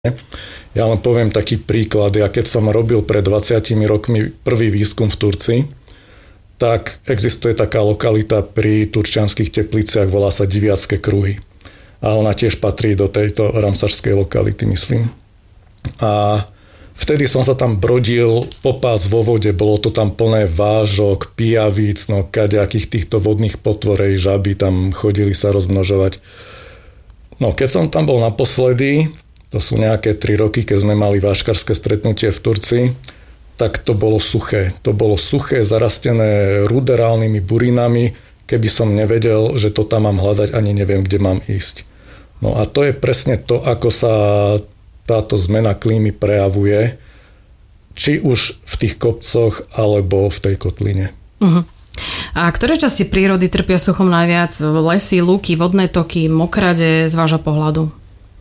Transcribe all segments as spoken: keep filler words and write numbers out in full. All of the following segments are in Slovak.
Ja len poviem taký príklad. Ja keď som robil pred dvadsiatimi rokmi prvý výskum v Turcii, tak existuje taká lokalita pri turčianskych tepliciach, volá sa Diviacké kruhy. A ona tiež patrí do tejto ramsarskej lokality, myslím. A vtedy som sa tam brodil popás vo vode, bolo to tam plné vážok, pijavíc, no kadejakých týchto vodných potvorej, žaby tam chodili sa rozmnožovať. No keď som tam bol naposledy, to sú nejaké tri roky, keď sme mali váškarské stretnutie v Turcii, tak to bolo suché. To bolo suché, zarastené ruderálnymi burinami. Keby som nevedel, že to tam mám hľadať, ani neviem, kde mám ísť. No a to je presne to, ako sa táto zmena klímy prejavuje, či už v tých kopcoch, alebo v tej kotline. Uh-huh. A ktoré časti prírody trpia suchom najviac? Lesy, lúky, vodné toky, mokrade z vášho pohľadu?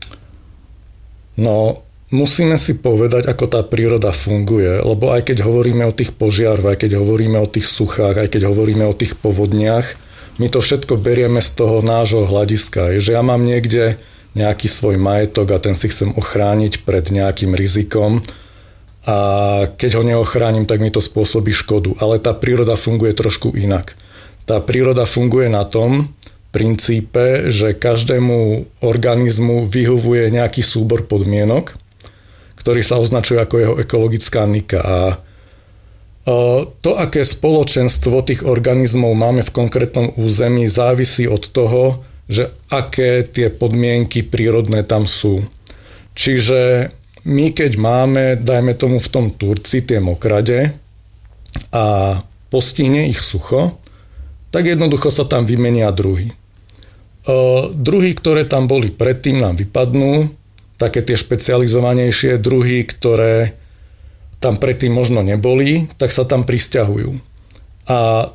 No, musíme si povedať, ako tá príroda funguje, lebo aj keď hovoríme o tých požiaroch, aj keď hovoríme o tých suchách, aj keď hovoríme o tých povodniach, my to všetko berieme z toho nášho hľadiska. Že ja mám niekde nejaký svoj majetok a ten si chcem ochrániť pred nejakým rizikom a keď ho neochránim, tak mi to spôsobí škodu. Ale tá príroda funguje trošku inak. Tá príroda funguje na tom princípe, že každému organizmu vyhovuje nejaký súbor podmienok, ktorý sa označuje ako jeho ekologická nika. A to, aké spoločenstvo tých organizmov máme v konkrétnom území, závisí od toho, že aké tie podmienky prírodné tam sú. Čiže my keď máme, dajme tomu v tom Turci, tie mokrade a postihne ich sucho, tak jednoducho sa tam vymenia druhy. Druhy, ktoré tam boli predtým, nám vypadnú, také tie špecializovanejšie druhy, ktoré tam predtým možno neboli, tak sa tam prisťahujú. A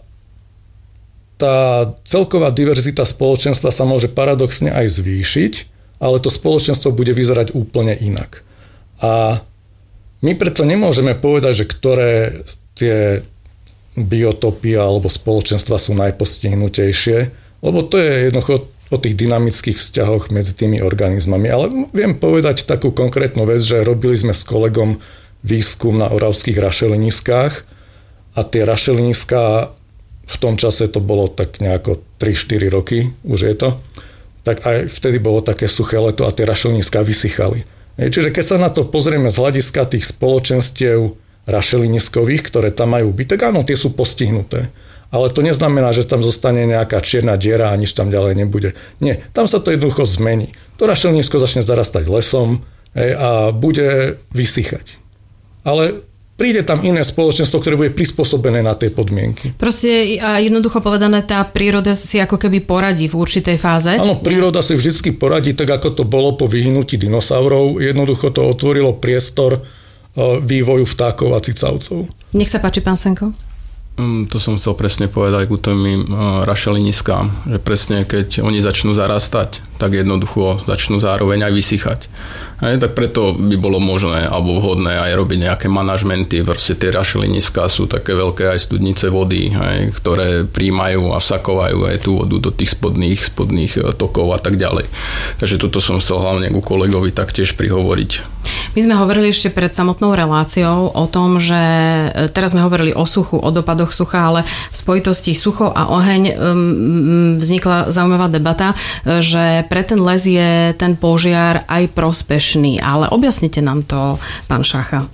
tá celková diverzita spoločenstva sa môže paradoxne aj zvýšiť, ale to spoločenstvo bude vyzerať úplne inak. A my preto nemôžeme povedať, že ktoré tie biotopy alebo spoločenstva sú najpostihnutejšie, lebo to je jednoducho o tých dynamických vzťahoch medzi tými organizmami. Ale viem povedať takú konkrétnu vec, že robili sme s kolegom výskum na oravských rašeliniskách a tie rašeliniská v tom čase to bolo tak nejako tri štyri roky, už je to, tak aj vtedy bolo také suché leto a tie rašeliniská vysychali. Čiže keď sa na to pozrieme z hľadiska tých spoločenstiev rašeliniskových, ktoré tam majú byť, tak áno, tie sú postihnuté. Ale to neznamená, že tam zostane nejaká čierna diera a nič tam ďalej nebude. Nie, tam sa to jednoducho zmení. To rašelinisko začne zarastať lesom a bude vysychať. Ale príde tam iné spoločenstvo, ktoré bude prispôsobené na tie podmienky. Proste a jednoducho povedané, tá príroda si ako keby poradí v určitej fáze? Áno, príroda si vždy poradí, tak ako to bolo po vyhnutí dinosaurov. Jednoducho to otvorilo priestor vývoju vtákov a cicavcov. Nech sa páči, pán Senko. To som chcel presne povedať k tým rašeliniskám, že presne keď oni začnú zarastať, tak jednoducho začnú zároveň aj vysychať. Aj, tak preto by bolo možné alebo vhodné aj robiť nejaké manažmenty. Proste tie rašeliniská sú také veľké aj studnice vody, aj, ktoré príjmajú a vsakovajú aj tú vodu do tých spodných, spodných tokov a tak ďalej. Takže toto som chcel hlavne ku kolegovi taktiež prihovoriť. My sme hovorili ešte pred samotnou reláciou o tom, že teraz sme hovorili o suchu, o dopadoch sucha, ale v spojitosti sucho a oheň vznikla zaujímavá debata, že pre ten les je ten požiar aj prospešný, ale objasnite nám to, pán Šacha.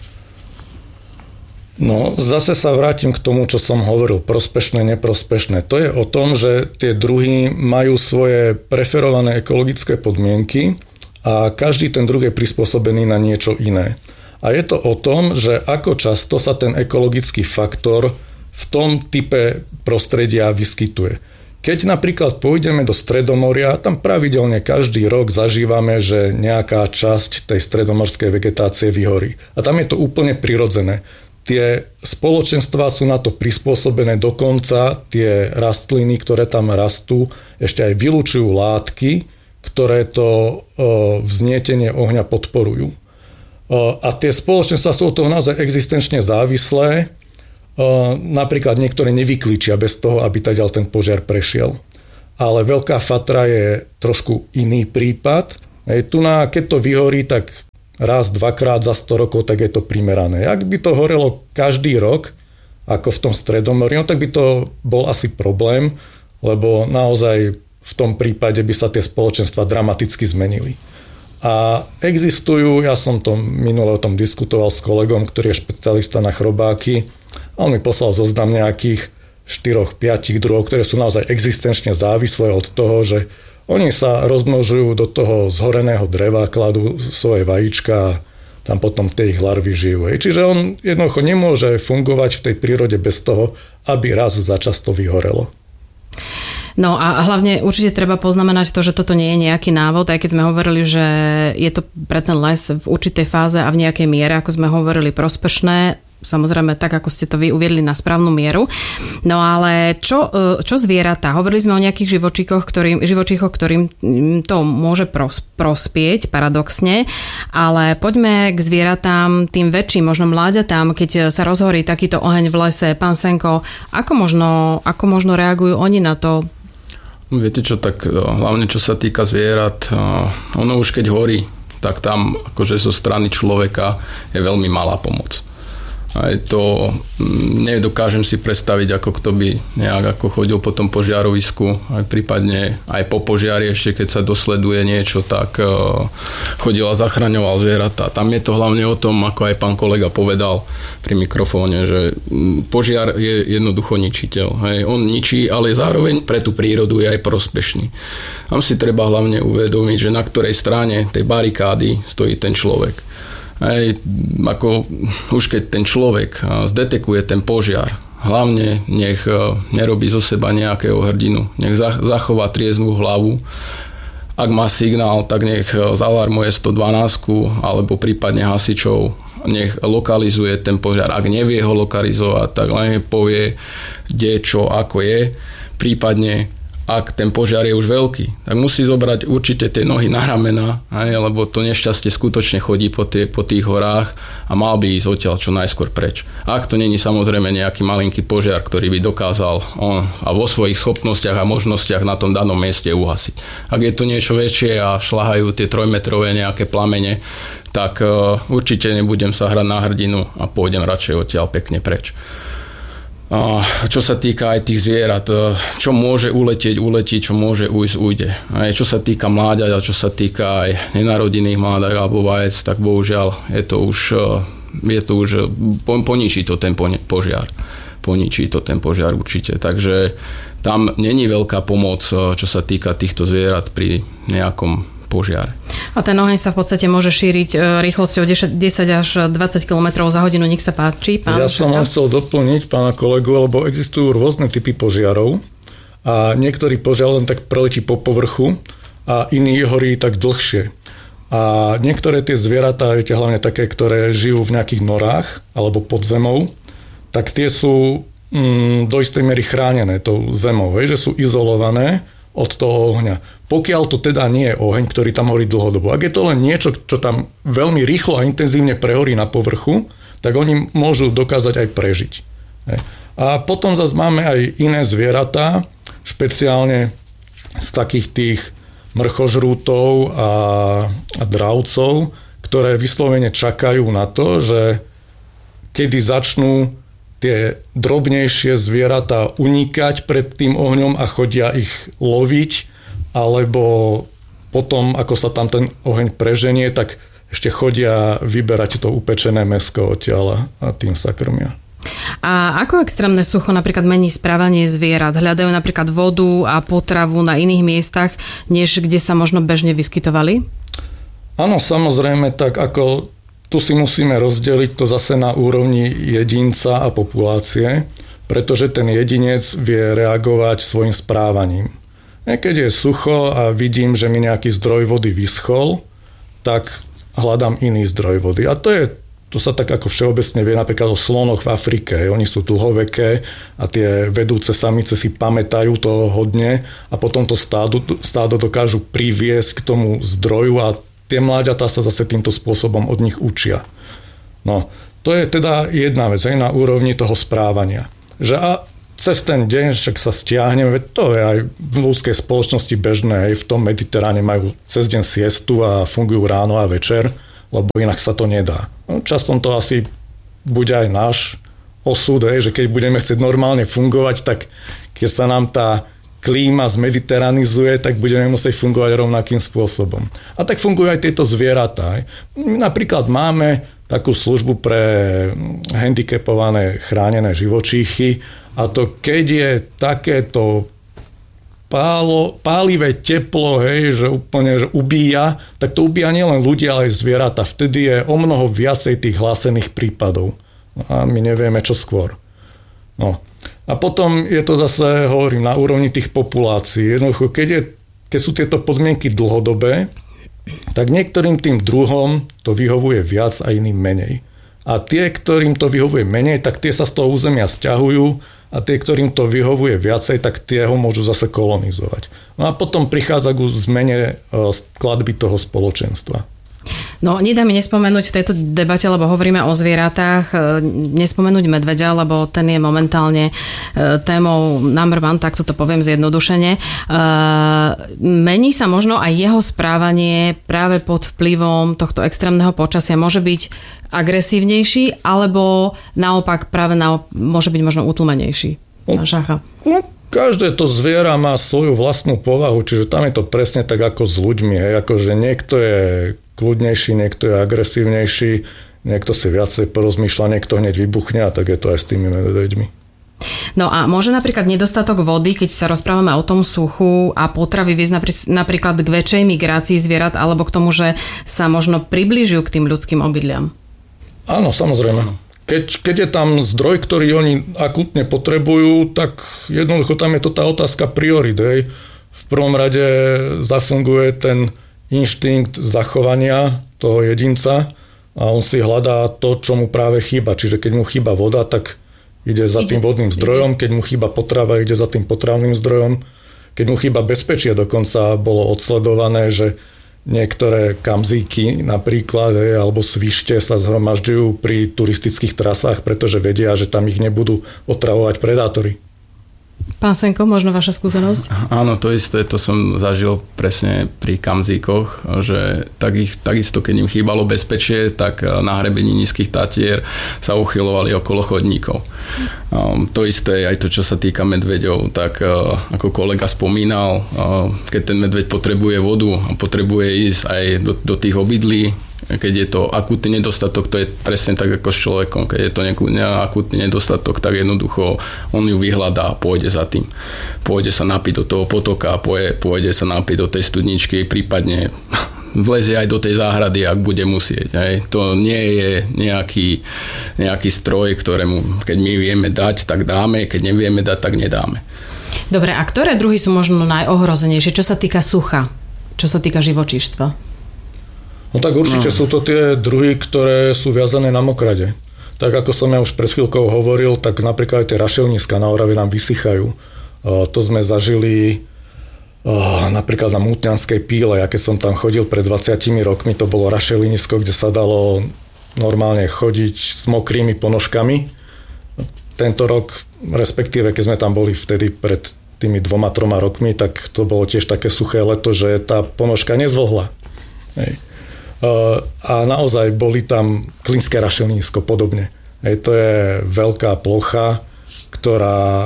No, zase sa vrátim k tomu, čo som hovoril, prospešné, neprospešné. To je o tom, že tie druhy majú svoje preferované ekologické podmienky a každý ten druh je prispôsobený na niečo iné. A je to o tom, že ako často sa ten ekologický faktor v tom type prostredia vyskytuje. Keď napríklad pôjdeme do Stredomoria, tam pravidelne každý rok zažívame, že nejaká časť tej stredomorskej vegetácie vyhorí. A tam je to úplne prirodzené. Tie spoločenstvá sú na to prispôsobené, dokonca tie rastliny, ktoré tam rastú, ešte aj vylúčujú látky, ktoré to vznietenie ohňa podporujú. A tie spoločenstvá sú od toho naozaj existenčne závislé. Napríklad niektoré nevykličia bez toho, aby tadiaľ ten požiar prešiel. Ale Veľká Fatra je trošku iný prípad. Hej, tu na, keď to vyhorí, tak raz, dvakrát za sto rokov, tak je to primerané. Ak by to horelo každý rok, ako v tom Stredomorí, no tak by to bol asi problém, lebo naozaj v tom prípade by sa tie spoločenstva dramaticky zmenili. A existujú, ja som to minule o tom diskutoval s kolegom, ktorý je špecialista na chrobáky, a on mi poslal zoznam nejakých štyroch päť druhov, ktoré sú naozaj existenčne závislé od toho, že oni sa rozmnožujú do toho zhoreného dreva, kladú svoje vajíčka a tam potom tie ich larvy žijú. Čiže on jednoducho nemôže fungovať v tej prírode bez toho, aby raz za čas to vyhorelo. No a hlavne určite treba poznamenať to, že toto nie je nejaký návod, aj keď sme hovorili, že je to pre ten les v určitej fáze a v nejakej miere, ako sme hovorili, prospešné. Samozrejme, tak ako ste to vy uviedli na správnu mieru. No ale čo, čo zvieratá? Hovorili sme o nejakých živočíchoch, ktorým, živočíchoch, ktorým to môže pros, prospieť, paradoxne, ale poďme k zvieratám, tým väčším, možno mláďatám, keď sa rozhorí takýto oheň v lese. Pán Senko, ako možno, ako možno reagujú oni na to? Viete čo, tak hlavne čo sa týka zvierat, ono už keď horí, tak tam akože zo strany človeka je veľmi malá pomoc. Aj to nedokážem si predstaviť, ako kto by nejak ako chodil po tom požiarovisku, aj prípadne aj po požiari ešte, keď sa dosleduje niečo, tak chodil a zachraňoval zvieratá. Tam je to hlavne o tom, ako aj pán kolega povedal pri mikrofóne, že požiar je jednoducho ničiteľ. Hej. On ničí, ale zároveň pre tú prírodu je aj prospešný. Tam si treba hlavne uvedomiť, že na ktorej strane tej barikády stojí ten človek. Hej, ako už keď ten človek zdetekuje ten požiar, hlavne nech nerobí zo seba nejakého hrdinu, nech zachová trieznú hlavu. Ak má signál, tak nech zalarmuje sto dvanásť alebo prípadne hasičov, nech lokalizuje ten požiar. Ak nevie ho lokalizovať, tak len povie, kde čo ako je, prípadne ak ten požiar je už veľký, tak musí zobrať určite tie nohy na ramena, aj, lebo to nešťastie skutočne chodí po, tie, po tých horách a mal by ísť odtiaľ čo najskôr preč. Ak to není samozrejme nejaký malinký požiar, ktorý by dokázal on a vo svojich schopnostiach a možnostiach na tom danom mieste uhasiť. Ak je to niečo väčšie a šľahajú tie trojmetrové nejaké plamene, tak uh, určite nebudem sa hrať na hrdinu a pôjdem radšej odtiaľ pekne preč. Čo sa týka aj tých zvierat, čo môže uletieť, uletí, čo môže ujsť, ujde. Aj čo sa týka mláďat a čo sa týka aj nenarodených mláďat alebo vajec, tak bohužiaľ je to už, je to už poničí to ten požiar. Poničí to ten požiar určite. Takže tam není veľká pomoc, čo sa týka týchto zvierat pri nejakom požiare. A ten oheň sa v podstate môže šíriť rýchlosťou desať až dvadsať kilometrov za hodinu. Nech sa páči, pán. Ja som len chcel doplniť pána kolegu, lebo existujú rôzne typy požiarov a niektorý požiar len tak preletí po povrchu a iný horí tak dlhšie. A niektoré tie zvieratá, viete, hlavne také, ktoré žijú v nejakých norách alebo pod zemou, tak tie sú mm, do istej miery chránené tou zemou, hej, že sú izolované od toho ohňa. Pokiaľ to teda nie je oheň, ktorý tam horí dlhodobo. Ak je to len niečo, čo tam veľmi rýchlo a intenzívne prehorí na povrchu, tak oni môžu dokázať aj prežiť. A potom zase máme aj iné zvieratá, špeciálne z takých tých mrchožrútov a, a dravcov, ktoré vyslovene čakajú na to, že kedy začnú tie drobnejšie zvieratá unikať pred tým ohňom a chodia ich loviť, alebo potom, ako sa tam ten oheň preženie, tak ešte chodia vyberať to upečené mäsko odtiaľ a tým sa krmia. A ako extrémne sucho napríklad mení správanie zvierat? Hľadajú napríklad vodu a potravu na iných miestach, než kde sa možno bežne vyskytovali? Áno, samozrejme, tak ako tu si musíme rozdeliť to zase na úrovni jedinca a populácie, pretože ten jedinec vie reagovať svojim správaním. Keď je sucho a vidím, že mi nejaký zdroj vody vyschol, tak hľadám iný zdroj vody. A to je, to sa tak ako všeobecne vie napríklad o slonoch v Afrike. Oni sú dlhoveké a tie vedúce samice si pamätajú toho hodne a potom to stádo, stádo dokážu priviesť k tomu zdroju a tie mláďatá sa zase týmto spôsobom od nich učia. No, to je teda jedna vec, aj na úrovni toho správania. Že a cez ten deň však sa stiahneme, veď to je aj v ľudskej spoločnosti bežné, hej, v tom Mediteráne majú cez deň siestu a fungujú ráno a večer, lebo inak sa to nedá. No, časom to asi bude aj náš osud, hej, že keď budeme chcieť normálne fungovať, tak keď sa nám tá klíma zmediteranizuje, tak budeme musieť fungovať rovnakým spôsobom. A tak fungujú aj tieto zvieratá. My napríklad máme takú službu pre handicapované chránené živočíchy a to keď je takéto pálo, pálivé teplo, hej, že úplne že ubíja, tak to ubíja nielen ľudia, ale aj zvieratá. Vtedy je o mnoho viacej tých hlásených prípadov. A my nevieme, čo skôr. No. A potom je to zase, hovorím, na úrovni tých populácií. Jednoducho, keď, je, keď sú tieto podmienky dlhodobé, tak niektorým tým druhom to vyhovuje viac a iným menej. A tie, ktorým to vyhovuje menej, tak tie sa z toho územia sťahujú a tie, ktorým to vyhovuje viacej, tak tie ho môžu zase kolonizovať. No a potom prichádza k zmene skladby toho spoločenstva. No, nedá mi nespomenúť v tejto debate, lebo hovoríme o zvieratách, nespomenúť medveďa, lebo ten je momentálne témou number one, tak to poviem zjednodušene. Mení sa možno aj jeho správanie práve pod vplyvom tohto extrémneho počasia. Môže byť agresívnejší, alebo naopak práve naopak, môže byť možno utlmenejší. Pán Šacha. No, každé to zviera má svoju vlastnú povahu, čiže tam je to presne tak ako s ľuďmi. Hej. Akože niekto je kľudnejší, niekto je agresívnejší, niekto si viacej porozmýšľa, niekto hneď vybuchne a tak je to aj s tými medveďmi. No a môže napríklad nedostatok vody, keď sa rozprávame o tom suchu a potravy viesť napríklad k väčšej migrácii zvierat alebo k tomu, že sa možno približujú k tým ľudským obydliam? Áno, samozrejme. Keď, keď je tam zdroj, ktorý oni akútne potrebujú, tak jednoducho tam je to tá otázka priorit. Hej. V prvom rade zafunguje ten inštinkt zachovania toho jedinca a on si hľadá to, čo mu práve chýba. Čiže keď mu chýba voda, tak ide za ide, tým vodným zdrojom, ide. Keď mu chýba potrava, ide za tým potravným zdrojom. Keď mu chýba bezpečie, dokonca bolo odsledované, že niektoré kamzíky napríklad, alebo svište sa zhromažďujú pri turistických trasách, pretože vedia, že tam ich nebudú otravovať predátori. Pán Senko, možno vaša skúsenosť? Áno, to isté, to som zažil presne pri kamzíkoch, že tak ich, takisto, keď im chýbalo bezpečie, tak na hrebení nízkych Tatier sa uchylovali okolo chodníkov. Um, to isté aj to, čo sa týka medveďov, tak uh, ako kolega spomínal, uh, keď ten medveď potrebuje vodu a potrebuje ísť aj do, do tých obydlí, keď je to akútny nedostatok, to je presne tak ako s človekom. Keď je to akútny nedostatok, tak jednoducho on ju vyhľadá a pôjde za tým. Pôjde sa napiť do toho potoka, pôjde, pôjde sa napiť do tej studničky, prípadne vlezie aj do tej záhrady, ak bude musieť. Hej. To nie je nejaký, nejaký stroj, ktorému keď my vieme dať, tak dáme, keď nevieme dať, tak nedáme. Dobre, a ktoré druhy sú možno najohrozenejšie, čo sa týka sucha, čo sa týka živočíštva? No tak určite no. sú to tie druhy, ktoré sú viazané na mokrade. Tak ako som ja už pred chvíľkou hovoril, tak napríklad aj tie rašelníska na Orave nám vysychajú. To sme zažili napríklad na Mútňanskej píle. Ja keď som tam chodil pred dvadsiatimi rokmi, to bolo rašelinisko, kde sa dalo normálne chodiť s mokrými ponožkami. Tento rok, respektíve keď sme tam boli vtedy pred tými dvoma, troma rokmi, tak to bolo tiež také suché leto, že tá ponožka nezvlhla. Hej. A naozaj boli tam Klínske rašelnísko podobne. Hej, to je veľká plocha, ktorá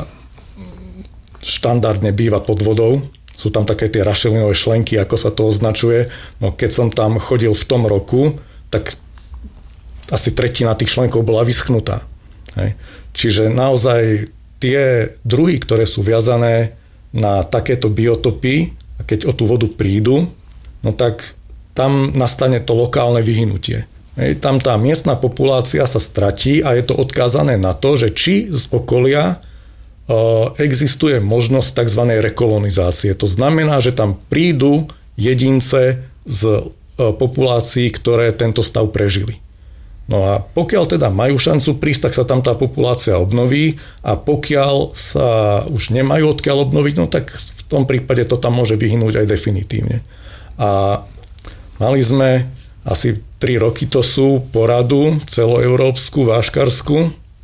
štandardne býva pod vodou. Sú tam také tie rašelinové šlenky, ako sa to označuje. No keď som tam chodil v tom roku, tak asi tretina tých šlenkov bola vyschnutá. Hej. Čiže naozaj tie druhy, ktoré sú viazané na takéto biotopy, a keď o tú vodu prídu, no tak tam nastane to lokálne vyhynutie. Hej, tam tá miestna populácia sa stratí a je to odkázané na to, že či z okolia e, existuje možnosť tzv. Rekolonizácie. To znamená, že tam prídu jedince z e, populácií, ktoré tento stav prežili. No a pokiaľ teda majú šancu prísť, tak sa tam tá populácia obnoví a pokiaľ sa už nemajú odkiaľ obnoviť, no tak v tom prípade to tam môže vyhynúť aj definitívne. A mali sme asi tri roky to sú poradu celoeurópsku, váškarskú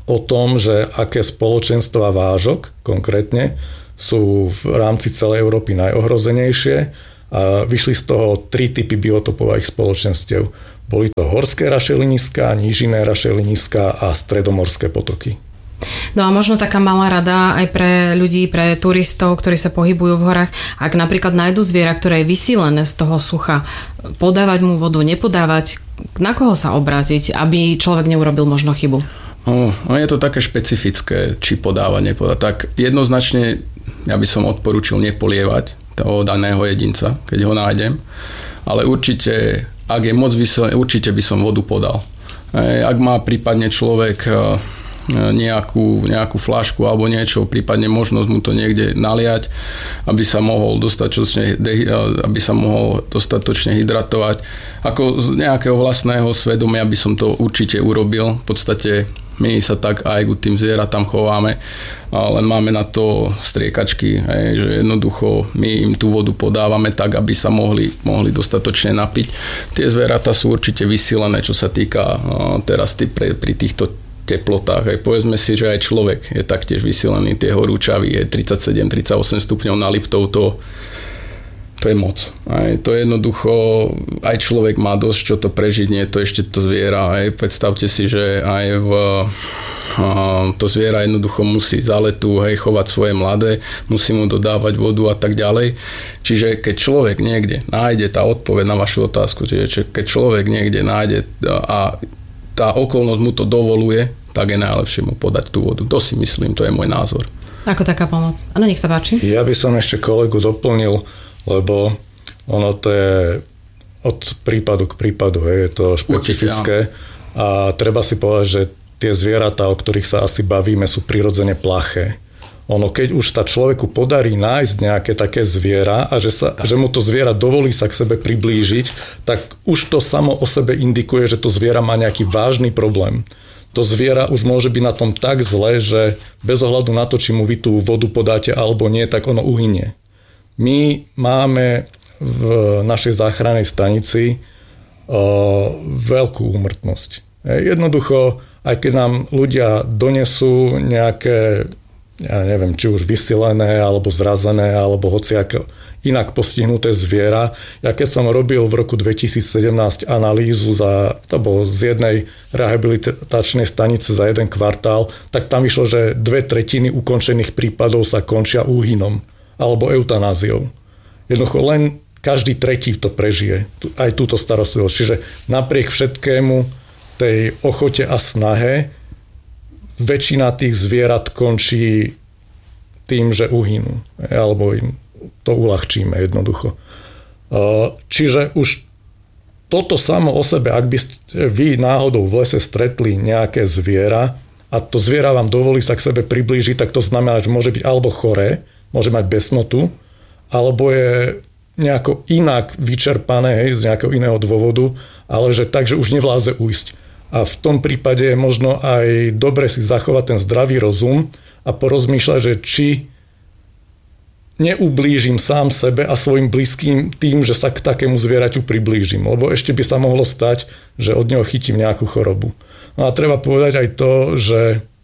o tom, že aké spoločenstva vážok konkrétne sú v rámci celej Európy najohrozenejšie a vyšli z toho tri typy biotopových spoločenstiev. Boli to horské rašeliniská, nížinné rašeliniská a stredomorské potoky. No a možno taká malá rada aj pre ľudí, pre turistov, ktorí sa pohybujú v horách, ak napríklad nájdu zviera, ktoré je vysílené z toho sucha, podávať mu vodu, nepodávať, na koho sa obrátiť, aby človek neurobil možno chybu? No, je to také špecifické, či podávať, nepodávať. Tak jednoznačne ja by som odporúčil nepolievať toho daného jedinca, keď ho nájdem, ale určite, ak je moc vyselený, určite by som vodu podal. Ak má prípadne človek nejakú, nejakú fľašku alebo niečo, prípadne možnosť mu to niekde naliať, aby sa mohol dostatočne, aby sa mohol dostatočne hydratovať. Ako z nejakého vlastného svedomia by som to určite urobil. V podstate my sa tak aj k tým zvieratám chováme, len máme na to striekačky, hej, že jednoducho my im tú vodu podávame tak, aby sa mohli, mohli dostatočne napiť. Tie zvieratá sú určite vysílené, čo sa týka teraz tý, pri, pri týchto teplotách. Aj povedzme si, že aj človek je taktiež vysílený, tie horúčavy je tridsaťsedem tridsaťosem stupňov na Liptov, to, to je moc. Aj to je jednoducho, aj človek má dosť čo to prežiť, nie je to ešte to zviera. Aj predstavte si, že aj v, to zviera jednoducho musí za letu, hej, chovať svoje mladé, musí mu dodávať vodu a tak ďalej. Čiže keď človek niekde nájde, tá odpoveď na vašu otázku, čiže keď človek niekde nájde a tá okolnosť mu to dovoluje, tak je najlepšie mu podať tú vodu. To si myslím, to je môj názor. Ako taká pomoc. Áno, nech sa páči. Ja by som ešte kolegu doplnil, lebo ono to je od prípadu k prípadu, hej, je to špecifické. Určite, a treba si povedať, že tie zvieratá, o ktorých sa asi bavíme, sú prirodzene plaché. Ono, keď už sa človeku podarí nájsť nejaké také zviera a že, sa, že mu to zviera dovolí sa k sebe priblížiť, tak už to samo o sebe indikuje, že to zviera má nejaký vážny problém. To zviera už môže byť na tom tak zle, že bez ohľadu na to, či mu vy tú vodu podáte alebo nie, tak ono uhynie. My máme v našej záchrannej stanici o, veľkú úmrtnosť. Jednoducho, aj keď nám ľudia donesú nejaké, ja neviem, či už vysilené, alebo zrazené, alebo hociako inak postihnuté zviera. Ja keď som robil v roku dvetisícsedemnásť analýzu za, to bolo z jednej rehabilitačnej stanice za jeden kvartál, tak tam vyšlo, že dve tretiny ukončených prípadov sa končia úhynom alebo eutanáziou. Jednoducho len každý tretí to prežije, aj túto starostlivosť. Čiže napriek všetkému tej ochote a snahe väčšina tých zvierat končí tým, že uhynú, alebo im to uľahčíme jednoducho. Čiže už toto samo o sebe, ak by ste vy náhodou v lese stretli nejaké zviera a to zviera vám dovolí sa k sebe priblížiť, tak to znamená, že môže byť alebo choré, môže mať besnotu, alebo je nejako inak vyčerpané, hej, z nejakého iného dôvodu, ale že tak, že už nevláze ujsť. A v tom prípade je možno aj dobre si zachovať ten zdravý rozum a porozmýšľať, že či neublížim sám sebe a svojim blízkym tým, že sa k takému zvieraťu priblížim. Lebo ešte by sa mohlo stať, že od neho chytím nejakú chorobu. No a treba povedať aj to, že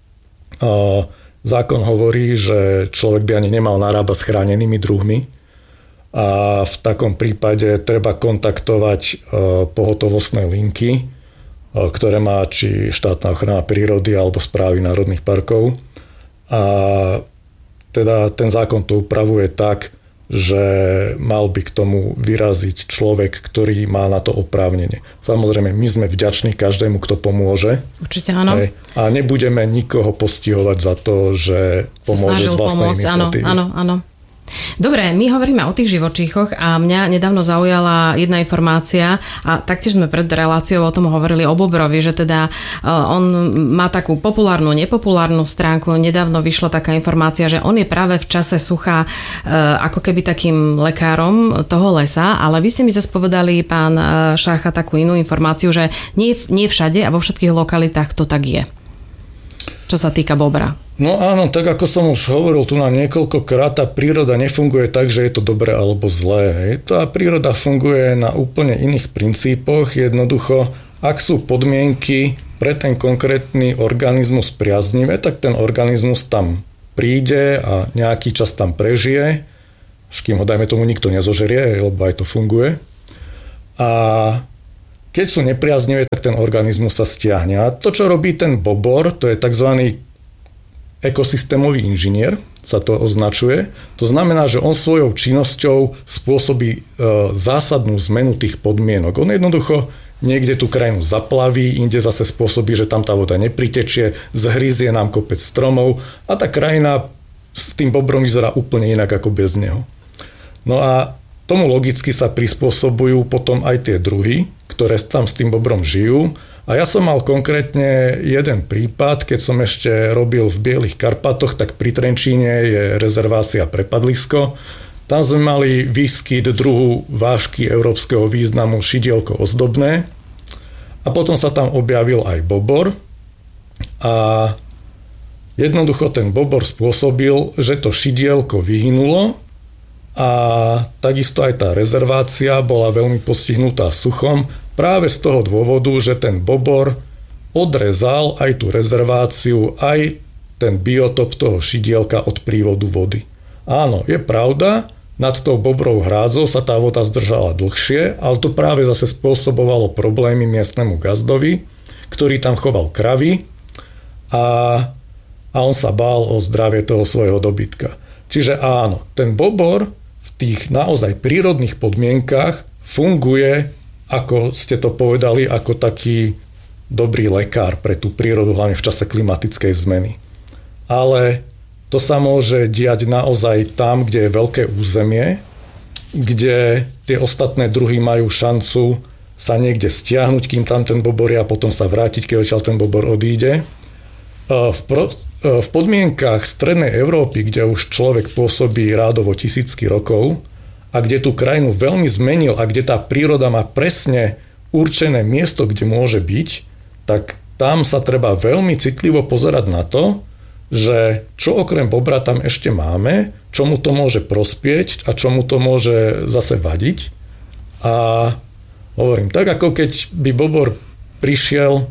uh, zákon hovorí, že človek by ani nemal narábať s chránenými druhmi a v takom prípade treba kontaktovať uh, pohotovostné linky, uh, ktoré má či štátna ochrana prírody alebo správy národných parkov. A teda ten zákon to upravuje tak, že mal by k tomu vyraziť človek, ktorý má na to oprávnenie. Samozrejme, my sme vďační každému, kto pomôže. Určite áno. Hej, a nebudeme nikoho postihovať za to, že pomôže z vlastnej pomôcť. iniciatívy. Áno, áno, áno. Dobre, my hovoríme o tých živočíchoch a mňa nedávno zaujala jedna informácia a taktiež sme pred reláciou o tom hovorili o bobrovi, že teda on má takú populárnu, nepopulárnu stránku. Nedávno vyšla taká informácia, že on je práve v čase sucha ako keby takým lekárom toho lesa, ale vy ste mi zase povedali, pán Šácha, takú inú informáciu, že nie, nie všade a vo všetkých lokalitách to tak je. Čo sa týka bobra. No áno, tak ako som už hovoril tu na niekoľkokrát, tá príroda nefunguje tak, že je to dobré alebo zlé. Hej. Tá príroda funguje na úplne iných princípoch. Jednoducho, ak sú podmienky pre ten konkrétny organizmus priaznivé, tak ten organizmus tam príde a nejaký čas tam prežije, až kým ho, dajme tomu, nikto nezožerie, lebo aj to funguje. A keď sú nepriaznivé, tak ten organizmus sa stiahne. A to, čo robí ten bobor, to je tzv. Ekosystémový inžinier, sa to označuje. To znamená, že on svojou činnosťou spôsobí e, zásadnú zmenu tých podmienok. On jednoducho niekde tú krajinu zaplaví, inde zase spôsobí, že tam tá voda nepritečie, zhryzie nám kopec stromov a tá krajina s tým bobrom vyzerá úplne inak ako bez neho. No a tomu logicky sa prispôsobujú potom aj tie druhy, ktoré tam s tým bobrom žijú. A ja som mal konkrétne jeden prípad, keď som ešte robil v Bielých Karpatoch, tak pri Trenčíne je rezervácia Prepadlisko. Tam sme mali výskyt druhu vážky európskeho významu šidielko ozdobné. A potom sa tam objavil aj bobor. A jednoducho ten bobor spôsobil, že to šidielko vyhynulo a takisto aj tá rezervácia bola veľmi postihnutá suchom práve z toho dôvodu, že ten bobor odrezal aj tú rezerváciu, aj ten biotop toho šidielka od prívodu vody. Áno, je pravda, nad tou bobrovou hrádzou sa tá voda zdržala dlhšie, ale to práve zase spôsobovalo problémy miestnemu gazdovi, ktorý tam choval kravy a, a on sa bál o zdravie toho svojho dobytka. Čiže áno, ten bobor v tých naozaj prírodných podmienkach funguje, ako ste to povedali, ako taký dobrý lekár pre tú prírodu, hlavne v čase klimatickej zmeny. Ale to sa môže diať naozaj tam, kde je veľké územie, kde tie ostatné druhy majú šancu sa niekde stiahnuť, kým tam ten bobor je a potom sa vrátiť, keď odtiaľ ten bobor odíde. V, pro, v podmienkach strednej Európy, kde už človek pôsobí rádovo tisícky rokov, a kde tú krajinu veľmi zmenil a kde tá príroda má presne určené miesto, kde môže byť, tak tam sa treba veľmi citlivo pozerať na to, že čo okrem bobra tam ešte máme, čomu to môže prospieť a čomu to môže zase vadiť. A hovorím, tak ako keď by bobor prišiel,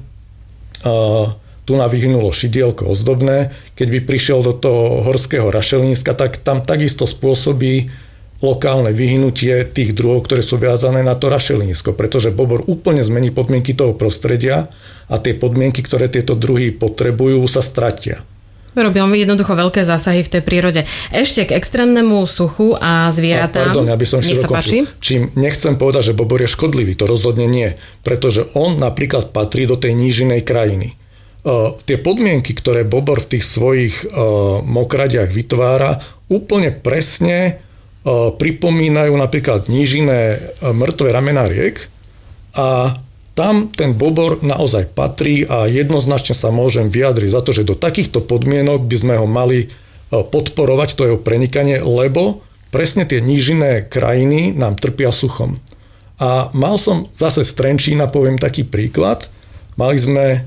uh, tu na vyhynulo šidielko ozdobné, keď by prišiel do toho horského rašelníska, tak tam takisto spôsobí lokálne vyhynutie tých druhov, ktoré sú viazané na to rašelnísko, pretože bobor úplne zmení podmienky toho prostredia a tie podmienky, ktoré tieto druhy potrebujú, sa stratia. Robil jednoducho veľké zásahy v tej prírode. Ešte k extrémnemu suchu a zvieratám. Pardon, ja by som ešte dokončil. Čím nechcem povedať, že bobor je škodlivý, to rozhodne nie, pretože on napríklad patrí do tej nížinej krajiny. Uh, tie podmienky, ktoré bobor v tých svojich uh, mokradiach vytvára, úplne presne pripomínajú napríklad nížinné mŕtve ramená riek a tam ten bobor naozaj patrí a jednoznačne sa môžem vyjadriť za to, že do takýchto podmienok by sme ho mali podporovať, to jeho prenikanie, lebo presne tie nížinné krajiny nám trpia suchom. A mal som zase z Trenčína, poviem taký príklad, mali sme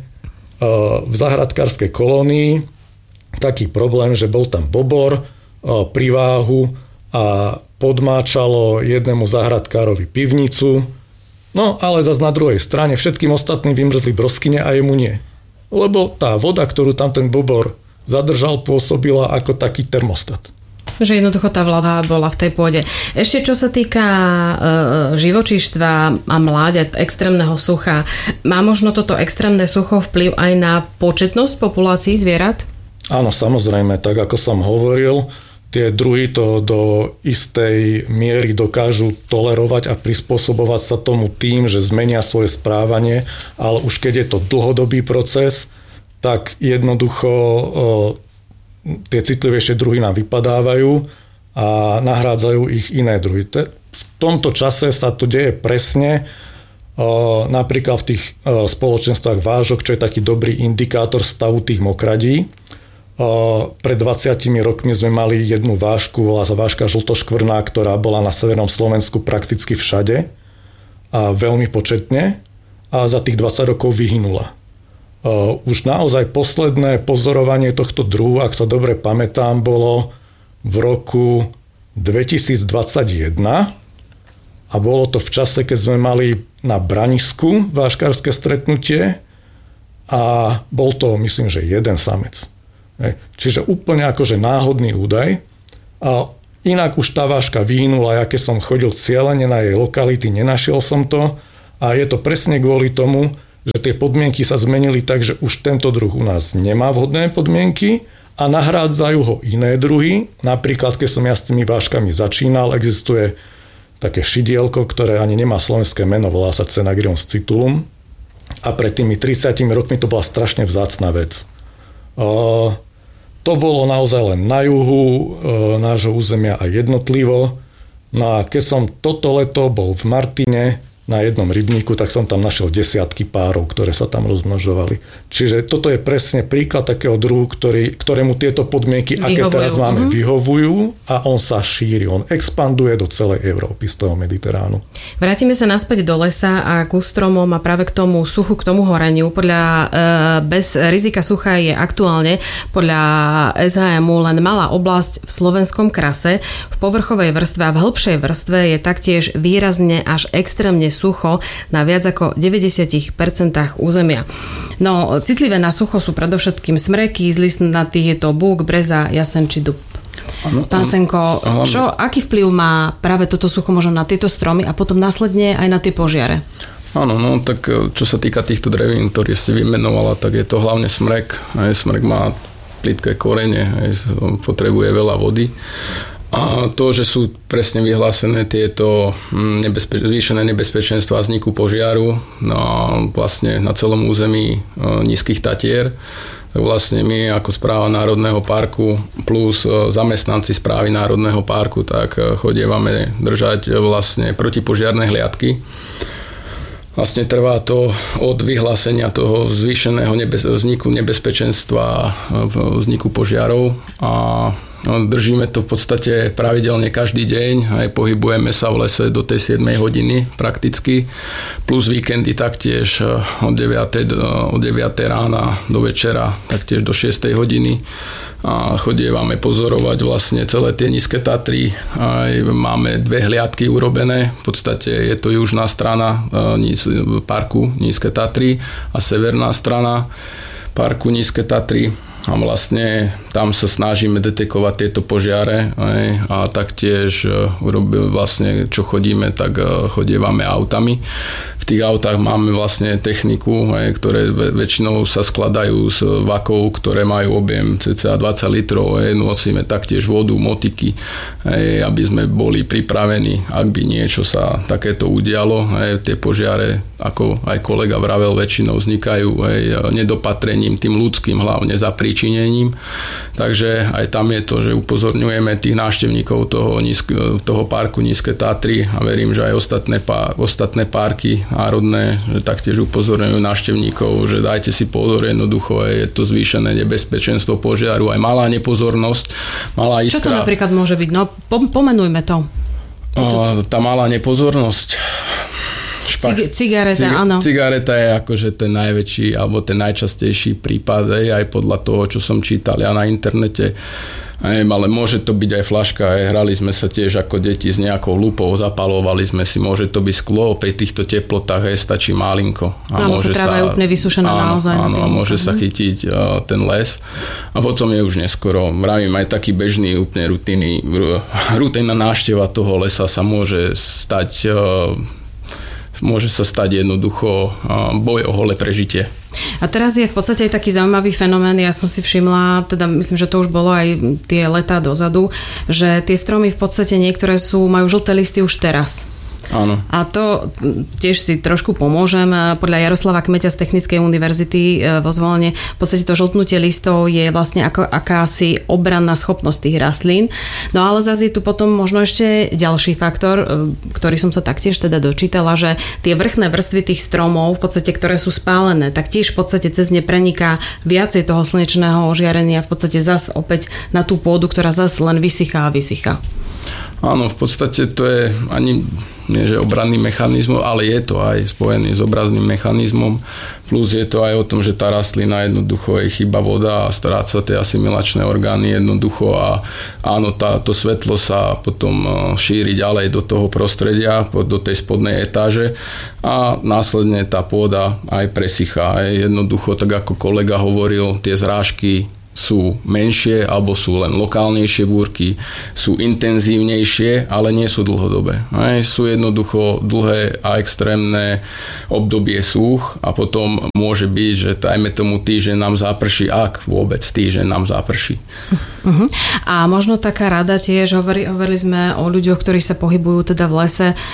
v záhradkárskej kolónii taký problém, že bol tam bobor pri váhu a podmáčalo jednému záhradkárovi pivnicu. No ale zase na druhej strane všetkým ostatným vymrzli broskyne a jemu nie. Lebo tá voda, ktorú tam ten bobor zadržal, pôsobila ako taký termostat. Že jednoducho tá vlada bola v tej pôde. Ešte čo sa týka e, živočíštva a mláďat, extrémneho sucha, má možno toto extrémne sucho vplyv aj na početnosť populácií zvierat? Áno, samozrejme, tak ako som hovoril, tie druhy to do istej miery dokážu tolerovať a prispôsobovať sa tomu tým, že zmenia svoje správanie, ale už keď je to dlhodobý proces, tak jednoducho o, tie citlivejšie druhy nám vypadávajú a nahrádzajú ich iné druhy. V tomto čase sa to deje presne, o, napríklad v tých o, spoločenstvách vážok, čo je taký dobrý indikátor stavu tých mokradí. Pred dvadsiatimi rokmi sme mali jednu vážku, volá sa vážka žltoškvrná, ktorá bola na severnom Slovensku prakticky všade a veľmi početne a za tých dvadsať rokov vyhynula. Už naozaj posledné pozorovanie tohto druhu, ak sa dobre pamätám, bolo v roku dvetisícdvadsaťjeden a bolo to v čase, keď sme mali na Branisku vážkárske stretnutie a bol to, myslím, že jeden samec. Čiže úplne akože náhodný údaj. A inak už tá váška vyhynula, ja keď som chodil cieľene na jej lokality, nenašiel som to a je to presne kvôli tomu, že tie podmienky sa zmenili tak, že už tento druh u nás nemá vhodné podmienky a nahrádzajú ho iné druhy. Napríklad, keď som ja s tými váškami začínal, existuje také šidielko, ktoré ani nemá slovenské meno, volá sa Cenagrion scitulum a pred tými tridsiatimi rokmi to bola strašne vzácna vec. Uh, To bolo naozaj len na juhu e, nášho územia a jednotlivo. No a keď som toto leto bol v Martine na jednom rybníku, tak som tam našiel desiatky párov, ktoré sa tam rozmnožovali. Čiže toto je presne príklad takého druhu, ktorý, ktorému tieto podmienky, vyhovujú. Aké teraz máme, mm-hmm. vyhovujú a on sa šíri. On expanduje do celej Európy z toho Mediteránu. Vrátime sa naspäť do lesa a ku stromom a práve k tomu suchu, k tomu horeniu. Podľa e, bez rizika sucha je aktuálne podľa es há emu len malá oblasť v slovenskom krase. V povrchovej vrstve a v hĺbšej vrstve je taktiež výrazne až extrémne sucho na viac ako deväťdesiat percent územia. No, citlivé na sucho sú predovšetkým smreky, z listnatých je to búk, breza, jasen či dub. Ano, Pán Senko, ano. Čo, aký vplyv má práve toto sucho možno na tieto stromy a potom následne aj na tie požiare? Áno, no tak čo sa týka týchto drevín, ktoré ste vymenovala, tak je to hlavne smrek. Aj smrek má plitké korene, aj potrebuje veľa vody. A to, že sú presne vyhlásené tieto nebezpe- zvýšené nebezpečenstva vzniku požiaru na, vlastne na celom území e, Nízkych Tatier, tak vlastne my ako Správa Národného parku plus e, zamestnanci Správy Národného parku, tak e, chodievame držať e, vlastne protipožiarne hliadky. Vlastne trvá to od vyhlásenia toho zvýšeného nebez- vzniku nebezpečenstva vzniku požiarov a držíme to v podstate pravidelne každý deň, aj pohybujeme sa v lese do tej siedmej hodiny prakticky, plus víkendy taktiež od deviatej rána do večera, taktiež do šiestej hodiny a chodievame pozorovať vlastne celé tie Nízke Tatry. Aj máme dve hliadky urobené, v podstate je to južná strana parku Nízke Tatry a severná strana parku Nízke Tatry. A vlastne tam sa snažíme detekovať tieto požiare aj, a taktiež vlastne čo chodíme, tak chodievame autami. V tých autách máme vlastne techniku, aj, ktoré väčšinou sa skladajú z vakov, ktoré majú objem cca dvadsať litrov. Aj, nosíme taktiež vodu, motiky, aj, aby sme boli pripravení, ak by niečo sa takéto udialo. Aj, tie požiare, ako aj kolega vravel, väčšinou vznikajú aj nedopatrením tým ľudským, hlavne za príčinením. Takže aj tam je to, že upozorňujeme tých návštevníkov toho, toho parku Nízke Tatry a verím, že aj ostatné, ostatné parky národné, že taktiež upozorňujú návštevníkov, že dajte si pozor, jednoducho je to zvýšené nebezpečenstvo požiaru, aj malá nepozornosť, malá iskra. Čo to napríklad môže byť? No, pomenujme to. O, tá malá nepozornosť. Špach, cigareta, cig- áno. Cigareta je akože ten najväčší alebo ten najčastejší prípad, aj podľa toho, čo som čítal ja na internete. Aj, ale môže to byť aj fľaška, aj hrali sme sa tiež ako deti s nejakou lupou, zapalovali sme si, môže to byť sklo, pri týchto teplotách aj stačí malinko. A áno, môže tráva je úplne vysúšená naozaj. Áno, a môže sa chytiť uh, ten les a potom je už neskoro. Vravím, aj taký bežný, úplne rutinný, rutinná návšteva toho lesa sa môže stať uh, môže sa stať jednoducho boj o holé prežitie. A teraz je v podstate aj taký zaujímavý fenomén, ja som si všimla, teda myslím, že to už bolo aj tie letá dozadu, že tie stromy v podstate niektoré sú, majú žlté listy už teraz. Áno. A to tiež si trošku pomôžem. Podľa Jaroslava Kmeťa z Technickej univerzity vo Zvolene v podstate to žltnutie listov je vlastne ako akási obranná schopnosť tých rastlín. No ale zase je tu potom možno ešte ďalší faktor, ktorý som sa taktiež teda dočítala, že tie vrchné vrstvy tých stromov, v podstate, ktoré sú spálené, tak tiež v podstate cez ne preniká viacej toho slnečného ožiarenia v podstate zase opäť na tú pôdu, ktorá zase len vysychá a vysychá. Áno, v podstate to je ani nie že obranný mechanizmus, ale je to aj spojený s obrazným mechanizmom. Plus je to aj o tom, že tá rastlina jednoducho je chýba voda a stráca tie asimilačné orgány jednoducho a áno, tá, to svetlo sa potom šíri ďalej do toho prostredia, do tej spodnej etáže a následne tá pôda aj presychá. Aj jednoducho, tak ako kolega hovoril, tie zrážky sú menšie alebo sú len lokálnejšie búrky, sú intenzívnejšie, ale nie sú dlhodobé. Aj sú jednoducho dlhé a extrémne obdobie súch a potom môže byť, že dajme tomu týždeň nám záprší, ak vôbec týždeň nám záprší. Uh-huh. A možno taká rada tiež, hovorili, hovorili sme o ľuďoch, ktorí sa pohybujú teda v lese, e,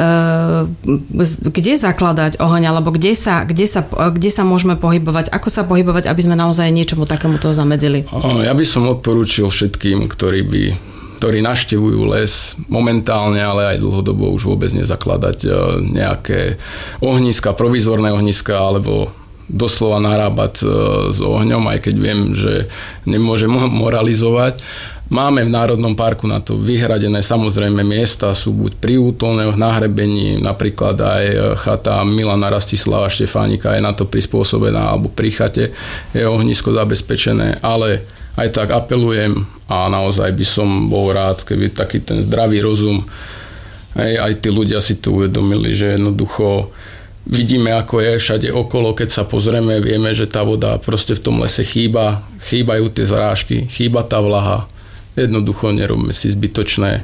kde zakladať oheň, alebo kde sa, kde, sa, kde sa môžeme pohybovať, ako sa pohybovať, aby sme naozaj niečomu takémuto zamedzili? Ja by som odporúčil všetkým, ktorí by ktorí navštevujú les momentálne, ale aj dlhodobo už vôbec nezakladať nejaké ohniska, provizorné ohniska, alebo doslova narábať s ohňom, aj keď viem, že nemôžem moralizovať. Máme v Národnom parku na to vyhradené samozrejme miesta, sú buď pri útolnej na hrebení, napríklad aj chata Milana Rastislava Štefánika je na to prispôsobená, alebo pri chate je ohnisko zabezpečené, ale aj tak apelujem a naozaj by som bol rád, keby taký ten zdravý rozum, aj, aj tí ľudia si to uvedomili, že jednoducho vidíme, ako je všade okolo, keď sa pozrieme, vieme, že tá voda proste v tom lese chýba, chýbajú tie zrážky, chýba tá vlaha. Jednoducho nerobíme si zbytočné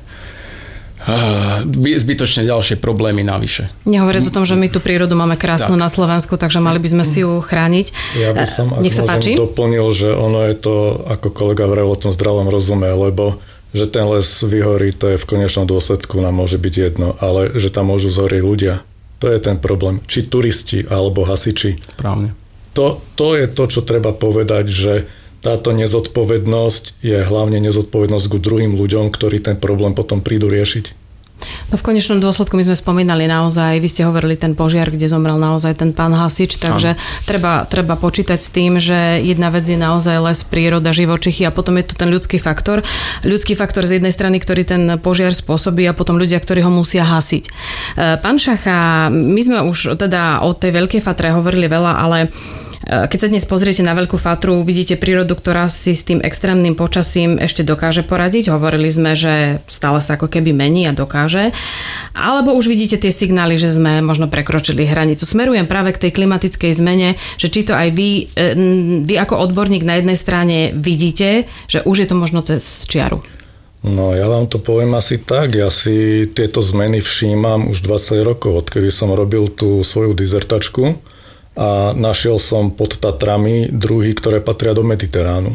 zbytočne ďalšie problémy navyše. Nehovoriac o tom, že my tú prírodu máme krásnu tak na Slovensku, takže mali by sme si ju chrániť. Ja by som, ak Nech sa môžem, páči. doplnil, že ono je to, ako kolega vravel o tom zdravom rozume, lebo že ten les vyhorí, to je v konečnom dôsledku nám môže byť jedno, ale že tam môžu zhorieť ľudia. To je ten problém. Či turisti, alebo hasiči. Správne. To, to je to, čo treba povedať, že táto nezodpovednosť je hlavne nezodpovednosť ku druhým ľuďom, ktorí ten problém potom prídu riešiť. No v konečnom dôsledku my sme spomínali naozaj, vy ste hovorili ten požiar, kde zomrel naozaj ten pán hasič, takže treba, treba počítať s tým, že jedna vec je naozaj les, príroda, živočichy a potom je tu ten ľudský faktor. Ľudský faktor z jednej strany, ktorý ten požiar spôsobí a potom ľudia, ktorí ho musia hasiť. Pán Šacha, my sme už teda o tej Veľkej Fatre hovorili veľa, ale keď sa dnes pozriete na Veľkú Fatru, vidíte prírodu, ktorá si s tým extrémnym počasím ešte dokáže poradiť. Hovorili sme, že stále sa ako keby mení a dokáže. Alebo už vidíte tie signály, že sme možno prekročili hranicu. Smerujem práve k tej klimatickej zmene, že či to aj vy, vy ako odborník na jednej strane vidíte, že už je to možno cez čiaru. No ja vám to poviem asi tak. Ja si tieto zmeny všímam už dvadsať rokov, odkedy som robil tú svoju dizertačku. A našiel som pod Tatrami druhy, ktoré patria do Mediteránu.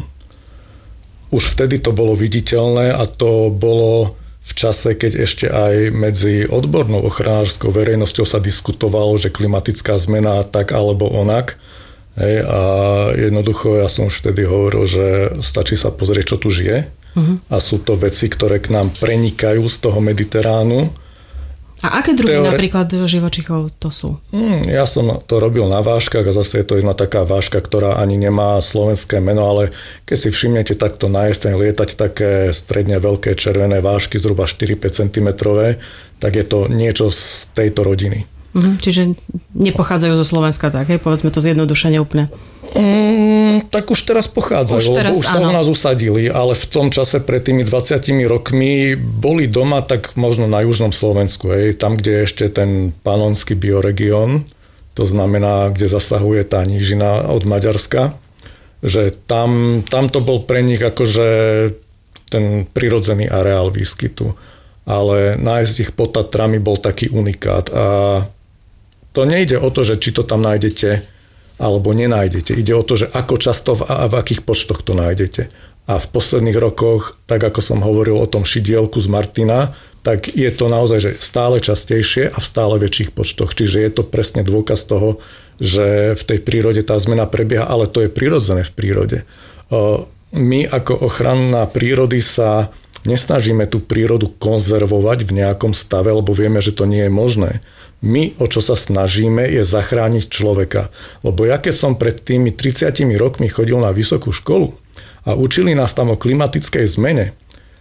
Už vtedy to bolo viditeľné a to bolo v čase, keď ešte aj medzi odbornou ochranárskou verejnosťou sa diskutovalo, že klimatická zmena tak alebo onak. Hej, a jednoducho ja som už vtedy hovoril, že stačí sa pozrieť, čo tu žije. Uh-huh. A sú to veci, ktoré k nám prenikajú z toho Mediteránu. A aké druhy Teore... napríklad živočichov to sú? Hmm, ja som to robil na váškach a zase je to jedna taká váška, ktorá ani nemá slovenské meno, ale keď si všimnete takto na jeseň lietať také stredne veľké červené vášky, zhruba štyri až päť centimetrov, tak je to niečo z tejto rodiny. Mhm, čiže nepochádzajú zo Slovenska, tak? Hej? Povedzme to zjednodušene úplne. Mm, tak už teraz pochádzajú, už, teraz, lebo už sa u nás usadili, ale v tom čase pred tými dvadsiatimi rokmi boli doma tak možno na južnom Slovensku, hej, tam, kde je ešte ten panonský bioregión, to znamená, kde zasahuje tá nížina od Maďarska, že tam, tam to bol pre nich akože ten prirodzený areál výskytu, ale nájsť ich pod Tatrami bol taký unikát a to nejde o to, že či to tam nájdete alebo nenájdete. Ide o to, že ako často a v akých počtoch to nájdete. A v posledných rokoch, tak ako som hovoril o tom šidielku z Martina, tak je to naozaj že stále častejšie a v stále väčších počtoch. Čiže je to presne dôkaz toho, že v tej prírode tá zmena prebieha, ale to je prirodzené v prírode. My ako ochranná prírody sa nesnažíme tú prírodu konzervovať v nejakom stave, lebo vieme, že to nie je možné. My, o čo sa snažíme, je zachrániť človeka. Lebo ja keď som pred tými tridsiatimi rokmi chodil na vysokú školu a učili nás tam o klimatickej zmene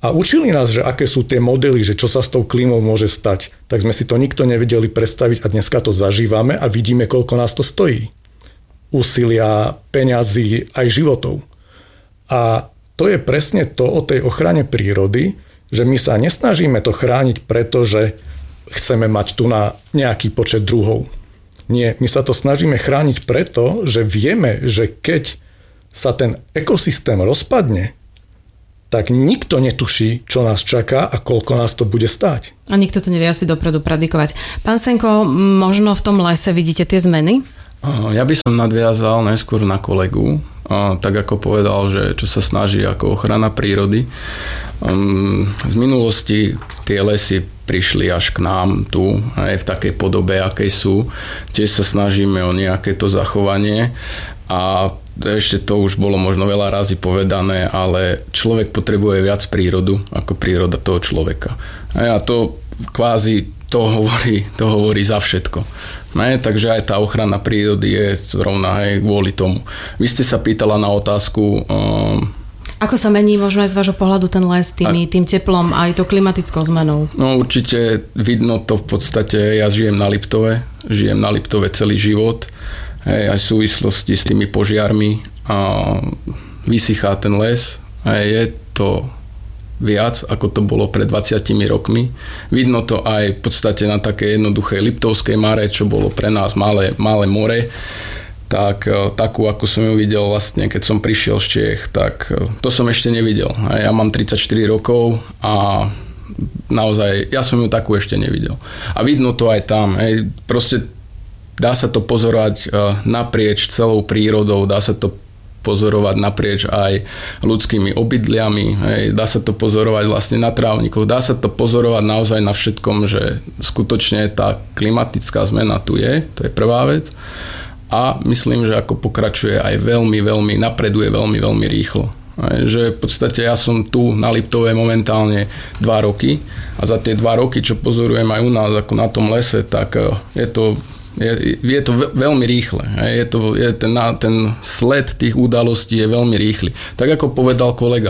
A učili nás, že aké sú tie modely, že čo sa s tou klímou môže stať. Tak sme si to nikto nevedeli predstaviť a dneska to zažívame a vidíme, koľko nás to stojí. Úsilia, peňazí, aj životov. A to je presne to o tej ochrane prírody, že my sa nesnažíme to chrániť, pretože chceme mať tu na nejaký počet druhov. Nie, my sa to snažíme chrániť preto, že vieme, že keď sa ten ekosystém rozpadne, tak nikto netuší, čo nás čaká a koľko nás to bude stáť. A nikto to nevie asi dopredu predikovať. Pán Senko, možno v tom lese vidíte tie zmeny? Ja by som nadviazal najskôr na kolegu, tak ako povedal, že čo sa snaží ako ochrana prírody. Z minulosti tie lesy prišli až k nám tu, aj v takej podobe, akej sú. Tiež sa snažíme o nejaké to zachovanie a ešte to už bolo možno veľa razy povedané, ale človek potrebuje viac prírodu ako príroda toho človeka. A to kvázi to hovorí, to hovorí za všetko. Ne? Takže aj tá ochrana prírody je zrovna aj kvôli tomu. Vy ste sa pýtala na otázku... Um, Ako sa mení možno aj z vášho pohľadu ten les tými, tým teplom a aj to klimatickou zmenou? No určite vidno to v podstate, ja žijem na Liptove, žijem na Liptove celý život, hej, aj v súvislosti s tými požiarmi a vysychá ten les a je to viac, ako to bolo pred dvadsiatimi rokmi. Vidno to aj v podstate na také jednoduchej Liptovskej Mare, čo bolo pre nás malé, malé more, tak takú, ako som ju videl vlastne, keď som prišiel z Čiech, tak to som ešte nevidel. Ja mám tridsaťštyri rokov a naozaj, ja som ju takú ešte nevidel. A vidno to aj tam, hej, proste dá sa to pozorovať naprieč celou prírodou, dá sa to pozorovať naprieč aj ľudskými obydliami, hej, dá sa to pozorovať vlastne na trávnikoch, dá sa to pozorovať naozaj na všetkom, že skutočne tá klimatická zmena tu je, to je prvá vec. A myslím, že ako pokračuje aj veľmi, veľmi, napreduje veľmi, veľmi rýchlo. Že v podstate ja som tu na Liptove momentálne dva roky a za tie dva roky, čo pozorujem aj u nás ako na tom lese, tak je to, je, je to veľmi rýchle. Je to, je ten, ten sled tých udalostí je veľmi rýchly. Tak ako povedal kolega,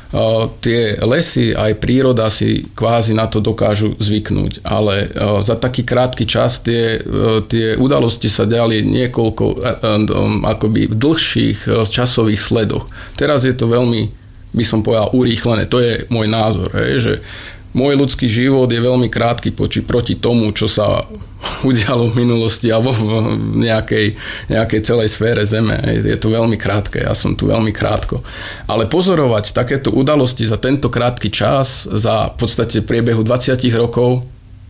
tie lesy, aj príroda si kvázi na to dokážu zvyknúť, ale za taký krátky čas tie, tie udalosti sa diali niekoľko akoby v dlhších časových sledoch. Teraz je to veľmi, by som povedal, urýchlené. To je môj názor, hej, že môj ľudský život je veľmi krátky poči proti tomu, čo sa udialo v minulosti alebo v nejakej, nejakej celej sfére Zeme. Je to veľmi krátke, ja som tu veľmi krátko. Ale pozorovať takéto udalosti za tento krátky čas, za v podstate priebehu dvadsať rokov,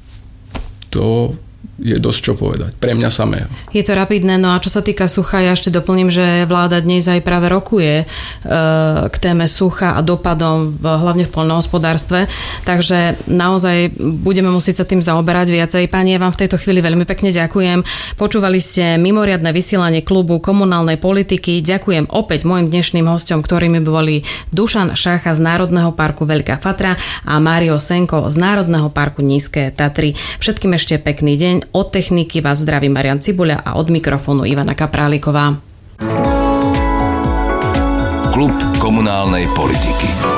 to je dosť čo povedať. Pre mňa samého. Je to rapidné, no a čo sa týka sucha, ja ešte doplním, že vláda dnes aj práve rokuje e, k téme sucha a dopadom v, hlavne v poľnohospodárstve, takže naozaj budeme musieť sa tým zaoberať viacej. Pani, ja vám v tejto chvíli veľmi pekne ďakujem. Počúvali ste mimoriadne vysielanie klubu komunálnej politiky. Ďakujem opäť mojim dnešným hosťom, ktorými boli Dušan Šácha z Národného parku Veľká Fatra a Mário Senko z Národného parku Nízke Tatry. Všetkým ešte pekný deň. Od techniky vás zdraví Marian Cibuľa a od mikrofónu Ivana Kapráliková. Klub komunálnej politiky.